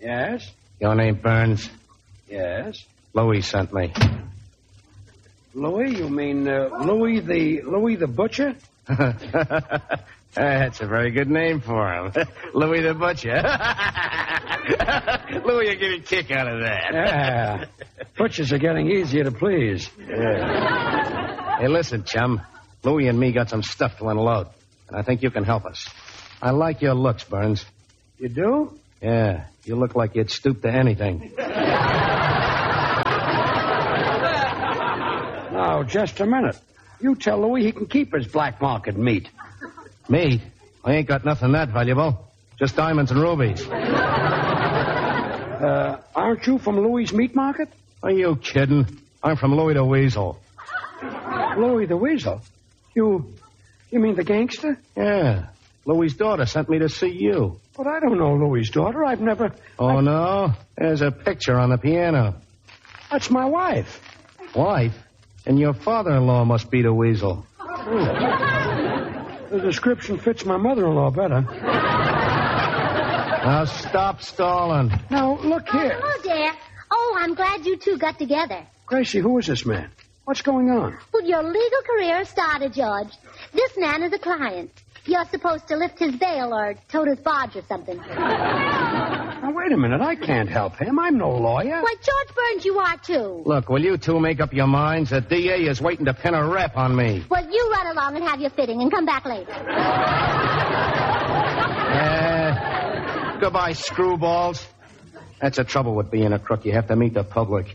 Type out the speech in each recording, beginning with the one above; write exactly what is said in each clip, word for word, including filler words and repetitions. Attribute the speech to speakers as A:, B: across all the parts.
A: Yes?
B: Your name Burns?
A: Yes.
B: Louis sent me.
A: Louis? You mean uh, Louis the Louis the Butcher?
B: That's a very good name for him. Louis the Butcher. Louis will get a kick out of that.
A: Yeah. Butchers are getting easier to please.
B: Yeah. Hey, listen, chum. Louis and me got some stuff to unload, and I think you can help us. I like your looks, Burns.
A: You do?
B: Yeah. You look like you'd stoop to anything.
A: Now, just a minute. You tell Louis he can keep his black market meat.
B: Meat? I ain't got nothing that valuable. Just diamonds and rubies.
A: Uh, aren't you from Louis's meat market?
B: Are you kidding? I'm from Louis the Weasel.
A: Louis the Weasel? You... you mean the gangster?
B: Yeah. Louis's daughter sent me to see you.
A: But I don't know Louis's daughter. I've never...
B: Oh,
A: I...
B: no? There's a picture on the piano.
A: That's my wife.
B: Wife? And your father-in-law must be the Weasel.
A: Oh. The description fits my mother-in-law better.
B: Now, stop stalling.
A: Now, look here.
C: Oh, hello, dear. Oh, I'm glad you two got together.
A: Gracie, who is this man? What's going on?
C: Well, your legal career started, George. This man is a client. You're supposed to lift his bail or tote his barge or something.
A: Now, wait a minute. I can't help him. I'm no lawyer.
C: Why, George Burns, you are, too.
B: Look, will you two make up your minds? The D A is waiting to pin a rep on me.
C: Well, you run along and have your fitting and come back later.
B: Uh, goodbye, screwballs. That's the trouble with being a crook. You have to meet the public.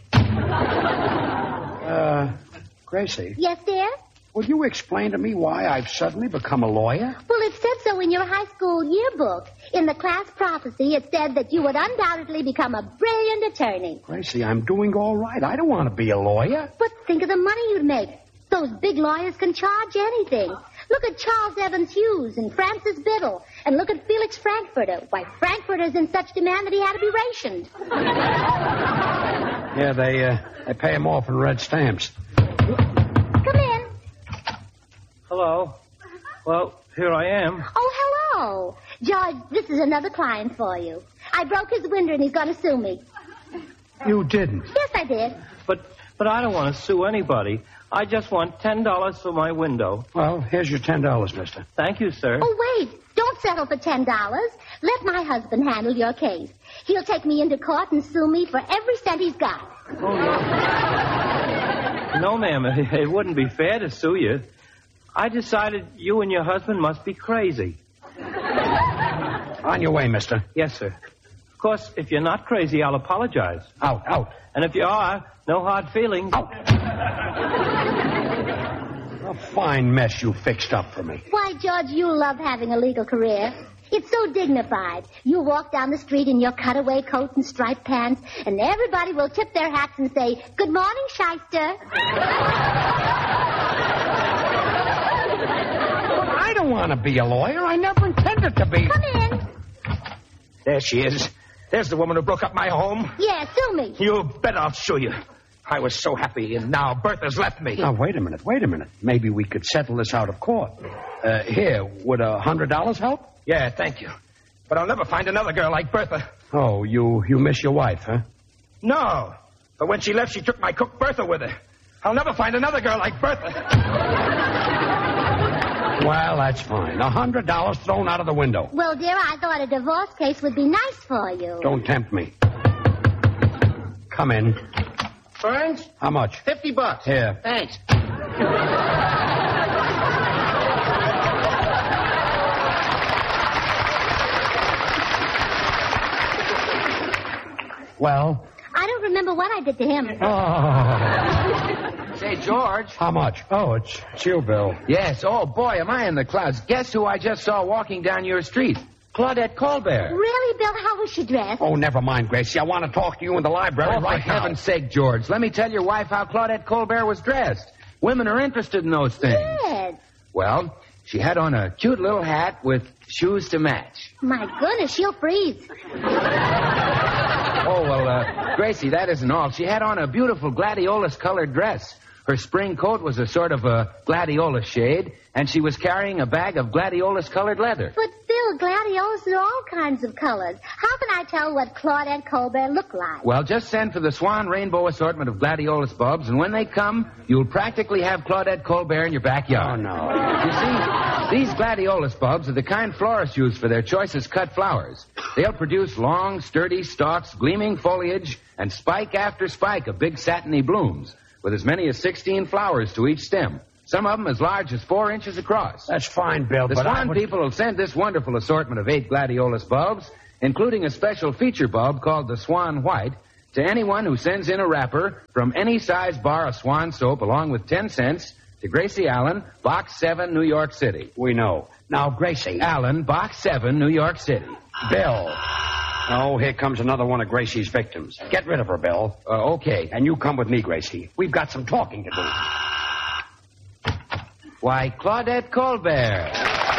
A: Uh, Gracie.
C: Yes, dear?
A: Will you explain to me why I've suddenly become a lawyer?
C: Well, it said so in your high school yearbook. In the class prophecy, it said that you would undoubtedly become a brilliant attorney.
A: Gracie, I'm doing all right. I don't want to be a lawyer.
C: But think of the money you'd make. Those big lawyers can charge anything. Look at Charles Evans Hughes and Francis Biddle. And look at Felix Frankfurter. Why, Frankfurter's in such demand that he had to be rationed.
A: Yeah, they, uh, they pay him off in red stamps.
C: Come in.
D: Hello. Well, here I am.
C: Oh, hello. George, this is another client for you. I broke his window and he's going to sue me.
A: You didn't?
C: Yes, I did.
D: But but I don't want to sue anybody. I just want ten dollars for my window.
A: Well, here's your ten dollars, mister.
D: Thank you, sir.
C: Oh, wait. Don't settle for ten dollars. Let my husband handle your case. He'll take me into court and sue me for every cent he's got.
D: Oh, no. No, ma'am. It, it wouldn't be fair to sue you. I decided you and your husband must be crazy.
A: On your way, mister.
D: Yes, sir. Of course, if you're not crazy, I'll apologize.
A: Out, out.
D: And if you are, no hard feelings.
A: Out. A fine mess you fixed up for me.
C: Why, George, you love having a legal career. It's so dignified. You walk down the street in your cutaway coat and striped pants, and everybody will tip their hats and say, "Good morning, shyster."
A: I don't want to be a lawyer. I never intended to be.
C: Come in.
E: There she is. There's the woman who broke up my home.
C: Yeah, sue me.
E: You bet I'll show you. I was so happy, and now Bertha's left me.
A: Now, wait a minute, wait a minute. Maybe we could settle this out of court. Uh, here, would a hundred dollars help?
E: Yeah, thank you. But I'll never find another girl like Bertha.
A: Oh, you, you miss your wife, huh?
E: No. But when she left, she took my cook Bertha with her. I'll never find another girl like Bertha.
A: Well, that's fine. A hundred dollars thrown out of the window.
C: Well, dear, I thought a divorce case would be nice for you.
A: Don't tempt me. Come in.
B: Burns?
A: How much?
B: Fifty bucks.
A: Here.
B: Thanks.
A: Well?
C: I don't remember what I did to him.
A: Oh.
F: Say, George.
A: How much? Oh, it's, it's you, Bill.
F: Yes. Oh, boy, am I in the clouds. Guess who I just saw walking down your street? Claudette Colbert.
C: Really, Bill? How was she dressed?
A: Oh, never mind, Gracie. I want to talk to you in the library
F: Oh,
A: right
F: for
A: now.
F: heaven's sake, George. Let me tell your wife how Claudette Colbert was dressed. Women are interested in those things.
C: Yes.
F: Well, she had on a cute little hat with shoes to match.
C: My goodness, she'll freeze.
F: Oh, well, uh, Gracie, that isn't all. She had on a beautiful gladiolus-colored dress. Her spring coat was a sort of a gladiolus shade, and she was carrying a bag of gladiolus-colored leather.
C: But, Bill, gladiolus are all kinds of colors. How how can I tell what Claudette Colbert looked like?
F: Well, just send for the Swan Rainbow assortment of gladiolus bulbs, and when they come, you'll practically have Claudette Colbert in your backyard.
A: Oh, no.
F: You see, these gladiolus bulbs are the kind florists use for their choicest cut flowers. They'll produce long, sturdy stalks, gleaming foliage, and spike after spike of big satiny blooms, with as many as sixteen flowers to each stem. Some of them as large as four inches across.
A: That's fine, Bill,
F: The
A: but I
F: Swan
A: would...
F: people will send this wonderful assortment of eight gladiolus bulbs, including a special feature bulb called the Swan White, to anyone who sends in a wrapper from any size bar of Swan soap along with ten cents to Gracie Allen, Box seven, New York City.
A: We know. Now, Gracie.
F: Allen, Box seven, New York City.
A: Bill. Oh, here comes another one of Gracie's victims. Get rid of her, Bill.
F: Uh, okay.
A: And you come with me, Gracie. We've got some talking to do.
F: Why, Claudette Colbert.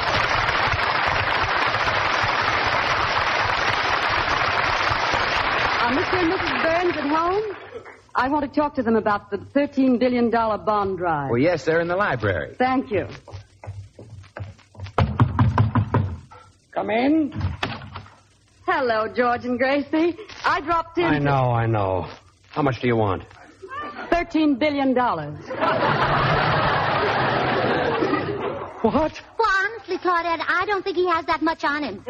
G: Are Mister and Missus Burns at home? I want to talk to them about the thirteen billion dollars bond drive.
F: Well, yes, they're in the library.
G: Thank you.
A: Come in.
G: Hello, George and Gracie. I dropped in.
A: I know, I know. How much do you want?
G: thirteen billion dollars.
A: What?
C: Well, honestly, Claudette, I don't think he has that much on him.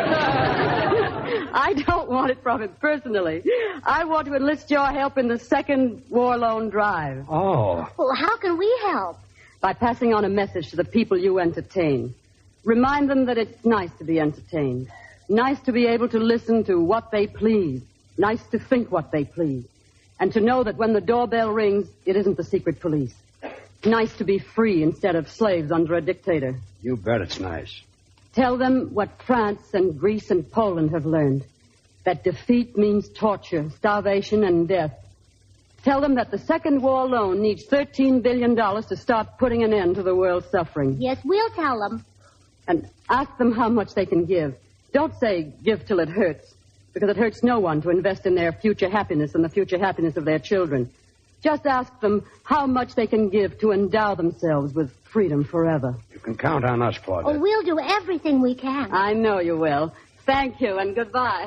G: I don't want it from him personally. I want to enlist your help in the second war loan drive
A: Oh.
C: Well, how can we help?
G: by passing on a message to the people you entertain. Remind them that it's nice to be entertained. Nice to be able to listen to what they please. Nice to think what they please. And to know that when the doorbell rings, it isn't the secret police. Nice to be free instead of slaves under a dictator.
A: You bet it's nice.
G: Tell them what France and Greece and Poland have learned. That defeat means torture, starvation, and death. Tell them that the Second War loan needs thirteen billion dollars to start putting an end to the world's suffering.
C: Yes, we'll tell them.
G: And ask them how much they can give. Don't say, give till it hurts, because it hurts no one to invest in their future happiness and the future happiness of their children. Just ask them how much they can give to endow themselves with freedom forever.
A: You can count on us, Claudette.
C: Oh, we'll do everything we can.
G: I know you will. Thank you, and goodbye.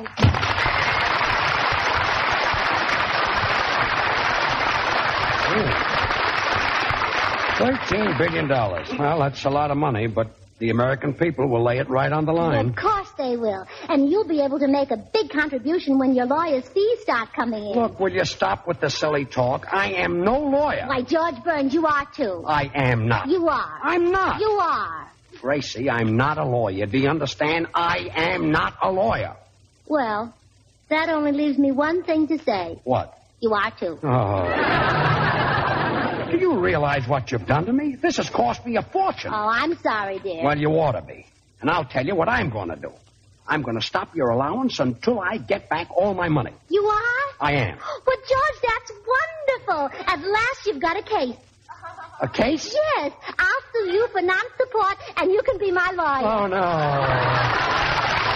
A: Thirteen billion dollars. Well, that's a lot of money, but the American people will lay it right on the line.
C: Of course they will. And you'll be able to make a big contribution when your lawyer's fees start coming in.
A: Look, will you stop with the silly talk? I am no lawyer.
C: Why, George Burns, you are too.
A: I am not.
C: You are.
A: I'm not.
C: You are.
A: Gracie, I'm not a lawyer. Do you understand? I am not a lawyer.
C: Well, that only leaves me one thing to say.
A: What?
C: You are too.
A: Oh. Do you realize what you've done to me? This has cost me a fortune.
C: Oh, I'm sorry, dear.
A: Well, you ought to be. And I'll tell you what I'm going to do. I'm going to stop your allowance until I get back all my money.
C: You are?
A: I am.
C: But, George, that's wonderful. At last you've got a case.
A: A case?
C: Yes. I'll sue you for non-support, and you can be my lawyer.
A: Oh, no.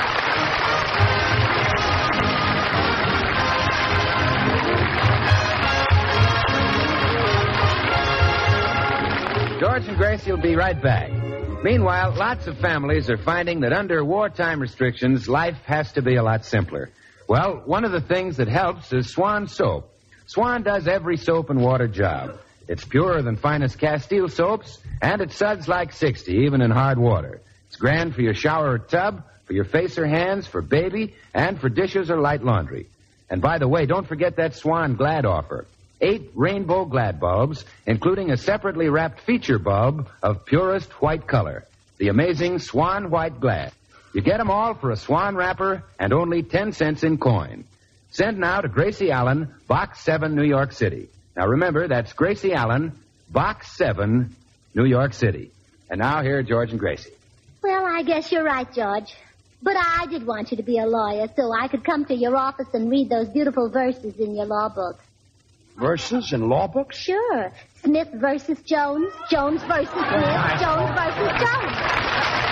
F: George and Gracie will be right back. Meanwhile, lots of families are finding that under wartime restrictions, life has to be a lot simpler. Well, one of the things that helps is Swan soap. Swan does every soap and water job. It's purer than finest Castile soaps, and it suds like sixty, even in hard water. It's grand for your shower or tub, for your face or hands, for baby, and for dishes or light laundry. And by the way, don't forget that Swan Glad offer. Eight rainbow Glad bulbs, including a separately wrapped feature bulb of purest white color. The amazing Swan White Glad. You get them all for a Swan wrapper and only ten cents in coin. Send now to Gracie Allen, Box seven, New York City. Now remember, that's Gracie Allen, Box seven, New York City. And now here are George and Gracie.
C: Well, I guess you're right, George. But I did want you to be a lawyer so I could come to your office and read those beautiful verses in your law book.
A: Verses in law books?
C: Sure. Smith versus Jones, Jones versus Smith, Jones versus Jones.